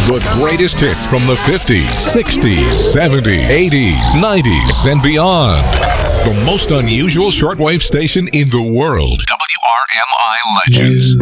The greatest hits from the 50s, 60s, 70s, 80s, 90s, and beyond. The most unusual shortwave station in the world. WRMI Legends.